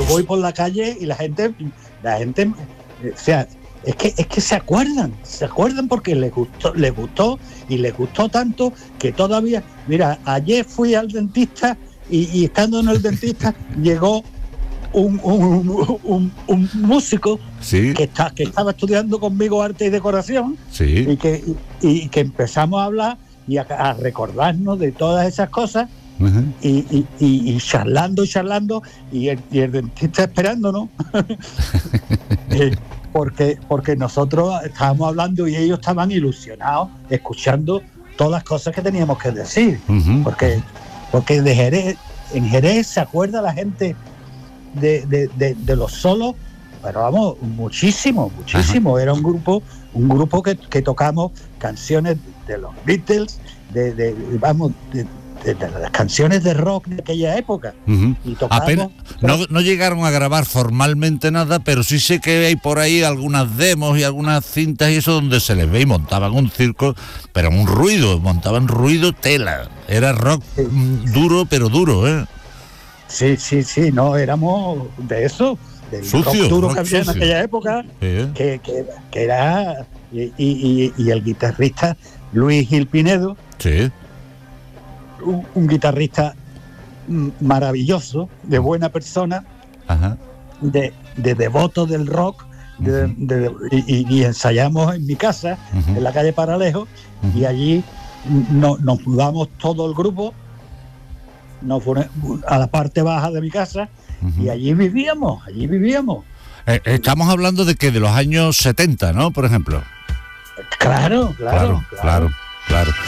voy por la calle y la gente, o sea, es que se acuerdan porque les gustó y les gustó tanto que todavía, mira, ayer fui al dentista y estando en el dentista llegó un músico sí, que estaba estudiando conmigo arte y decoración, sí. y que empezamos a hablar y a recordarnos de todas esas cosas. Ajá. Y charlando y el dentista esperándonos porque nosotros estábamos hablando y ellos estaban ilusionados escuchando todas las cosas que teníamos que decir. Uh-huh. porque de Jerez, en Jerez se acuerda la gente de los solos, pero vamos, muchísimo. Ajá. Era un grupo que tocamos canciones de los Beatles, de las canciones de rock de aquella época. Uh-huh. Y tocamos, no llegaron a grabar formalmente nada, pero sí sé que hay por ahí algunas demos y algunas cintas y eso donde se les ve y montaban un circo, pero montaban ruido tela. Era rock duro, pero duro, ¿eh? Sí, no, éramos de eso, del sucio, rock duro que había en aquella época, que era, y el guitarrista Luis Gil Pinedo, sí, un guitarrista maravilloso, de buena persona, ajá, de devoto del rock, y ensayamos en mi casa, uh-huh, en la calle Paralejo, uh-huh, y allí nos mudamos todo el grupo, nos fuimos a la parte baja de mi casa, uh-huh, y allí vivíamos. Estamos hablando de que de los años 70, ¿no? Por ejemplo. Claro.